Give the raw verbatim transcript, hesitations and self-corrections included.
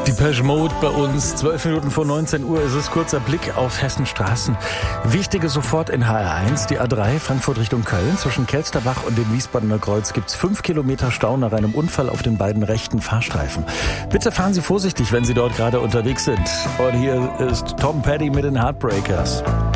Depeche Mode bei uns, zwölf Minuten vor neunzehn Uhr ist es, kurzer Blick auf Hessens Straßen. Wichtige sofort in H R eins, die A drei, Frankfurt Richtung Köln. Zwischen Kelsterbach und dem Wiesbadener Kreuz gibt's fünf Kilometer Stau nach einem Unfall auf den beiden rechten Fahrstreifen. Bitte fahren Sie vorsichtig, wenn Sie dort gerade unterwegs sind. Und hier ist Tom Petty mit den Heartbreakers.